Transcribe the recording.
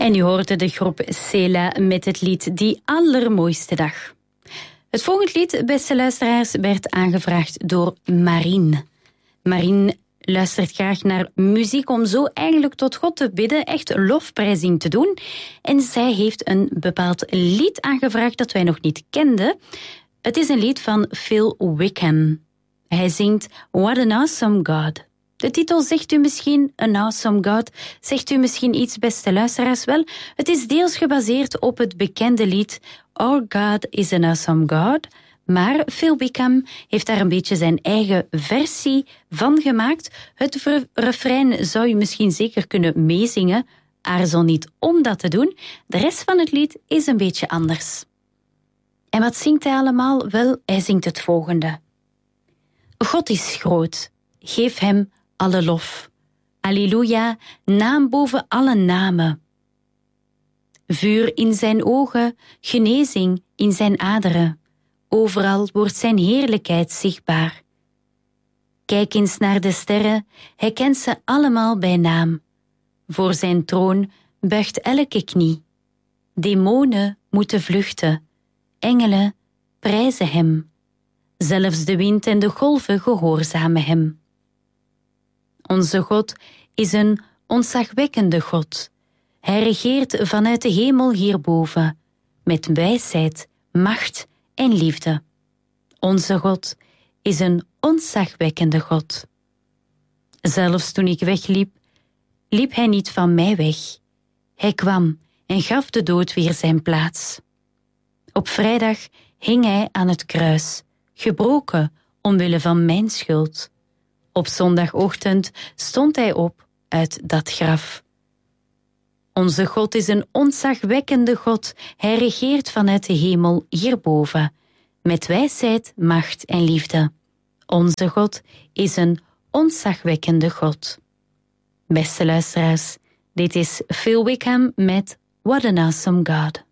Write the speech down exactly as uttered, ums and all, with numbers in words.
En u hoorde de groep Sela met het lied Die Allermooiste Dag. Het volgende lied, beste luisteraars, werd aangevraagd door Marien. Marien luistert graag naar muziek om zo eigenlijk tot God te bidden, echt lofprijzing te doen. En zij heeft een bepaald lied aangevraagd dat wij nog niet kenden. Het is een lied van Phil Wickham. Hij zingt What an Awesome God. De titel zegt u misschien, An Awesome God, zegt u misschien iets, beste luisteraars. Wel, het is deels gebaseerd op het bekende lied Our God is an Awesome God, maar Phil Wickham heeft daar een beetje zijn eigen versie van gemaakt. Het refrein zou je misschien zeker kunnen meezingen. Aarzel niet om dat te doen. De rest van het lied is een beetje anders. En wat zingt hij allemaal? Wel, hij zingt het volgende. God is groot, geef hem alle lof. Alleluia, naam boven alle namen. Vuur in zijn ogen, genezing in zijn aderen. Overal wordt zijn heerlijkheid zichtbaar. Kijk eens naar de sterren, hij kent ze allemaal bij naam. Voor zijn troon buigt elke knie. Demonen moeten vluchten, engelen prijzen hem. Zelfs de wind en de golven gehoorzamen hem. Onze God is een ontzagwekkende God. Hij regeert vanuit de hemel hierboven, met wijsheid, macht en liefde. Onze God is een ontzagwekkende God. Zelfs toen ik wegliep, liep hij niet van mij weg. Hij kwam en gaf de dood weer zijn plaats. Op vrijdag hing hij aan het kruis, gebroken omwille van mijn schuld. Op zondagochtend stond hij op uit dat graf. Onze God is een ontzagwekkende God. Hij regeert vanuit de hemel hierboven, met wijsheid, macht en liefde. Onze God is een ontzagwekkende God. Beste luisteraars, dit is Phil Wickham met What an Awesome God.